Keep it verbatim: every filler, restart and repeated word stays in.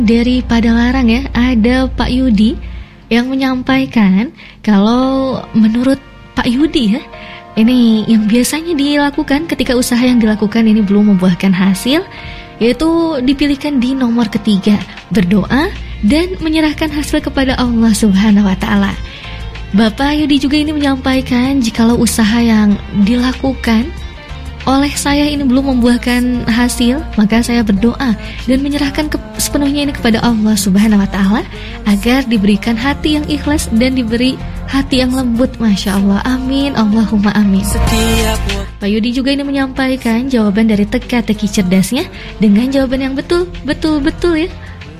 Dari Padalarang ya, ada Pak Yudi yang menyampaikan kalau menurut Pak Yudi ya, ini yang biasanya dilakukan ketika usaha yang dilakukan ini belum membuahkan hasil, yaitu dipilihkan di nomor ketiga, berdoa dan menyerahkan hasil kepada Allah Subhanahu wa Ta'ala. Bapak Yudi juga ini menyampaikan jikalau usaha yang dilakukan oleh saya ini belum membuahkan hasil, maka saya berdoa dan menyerahkan ke, sepenuhnya ini kepada Allah Subhanahu wa Ta'ala agar diberikan hati yang ikhlas dan diberi hati yang lembut. Masya Allah, amin, Allahumma amin. Pak Yudi juga ini menyampaikan jawaban dari teka-teki cerdasnya dengan jawaban yang betul, betul, betul ya.